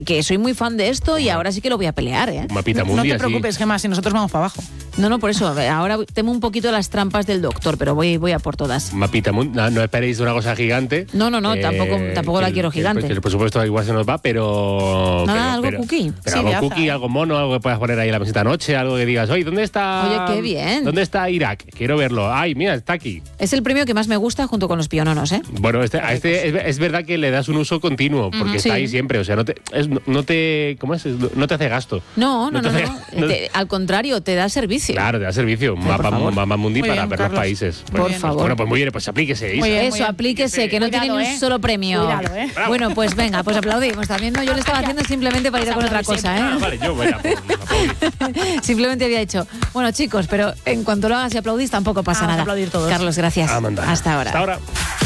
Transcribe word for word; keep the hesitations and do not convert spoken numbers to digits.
que soy muy fan de esto y ahora sí que lo voy a pelear, ¿eh? Mapita No mundi, te así. preocupes, Gemma, si nosotros vamos para abajo. No, no, por eso. Ahora temo un poquito las trampas del doctor, pero voy, voy a por todas. Mapita mundi, no, no esperéis una cosa gigante. No, no, no, tampoco, tampoco que la el- quiero que el- gigante. Que el presupuesto igual se nos va, pero... Nada, pero- algo pero- cookie. Pero Sí, algo de aza, cookie, ¿eh? algo mono, algo que puedas poner ahí en la mesita noche, algo que digas, oye, ¿dónde está...? Oye, qué bien. ¿Dónde está Irak? Quiero verlo. Ay, mira, está aquí. Es el premio que más me gusta junto con los piononos, ¿eh? Bueno, este, a este es, es verdad que le das un uso continuo, porque está sí. ahí siempre, o sea, no te, es- no te, ¿cómo es? No te hace gasto. No, no, No no, te no. hace- no- Te- al contrario, te da servicio. Claro, te da servicio. Mapa, favor. Mapa Mundi Muy para bien, ver Carlos. los países. Muy Por bien. favor. Bueno, pues muy bien, pues aplíquese, Isa. Muy bien. Eso, aplíquese, que no Cuidado, tiene ni ¿eh? un solo premio. Cuidado, ¿eh? Bravo. Bueno, pues venga, pues aplaudimos también. No, yo lo estaba haciendo simplemente para ir a con otra cosa, Ah, ¿eh? vale, yo voy a aplaudir, aplaudir. Simplemente había dicho, bueno, chicos, pero en cuanto lo hagas y aplaudís tampoco pasa Vamos a nada. aplaudir todos. Carlos, gracias. A mandar. Hasta ahora. Hasta ahora.